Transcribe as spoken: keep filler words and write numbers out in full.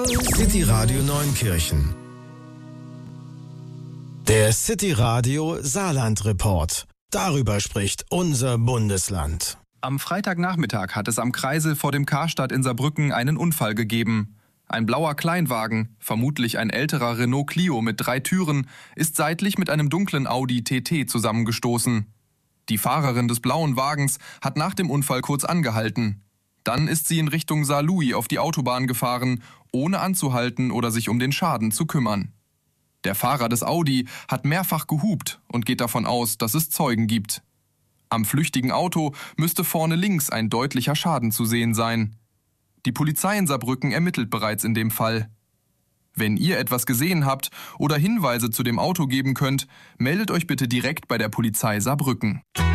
City Radio Neunkirchen. Der City Radio Saarland Report. Darüber spricht unser Bundesland. Am Freitagnachmittag hat es am Kreisel vor dem Karstadt in Saarbrücken einen Unfall gegeben. Ein blauer Kleinwagen, vermutlich ein älterer Renault Clio mit drei Türen, ist seitlich mit einem dunklen Audi T T zusammengestoßen. Die Fahrerin des blauen Wagens hat nach dem Unfall kurz angehalten. Dann ist sie in Richtung Saarlouis auf die Autobahn gefahren, ohne anzuhalten oder sich um den Schaden zu kümmern. Der Fahrer des Audi hat mehrfach gehupt und geht davon aus, dass es Zeugen gibt. Am flüchtigen Auto müsste vorne links ein deutlicher Schaden zu sehen sein. Die Polizei in Saarbrücken ermittelt bereits in dem Fall. Wenn ihr etwas gesehen habt oder Hinweise zu dem Auto geben könnt, meldet euch bitte direkt bei der Polizei Saarbrücken.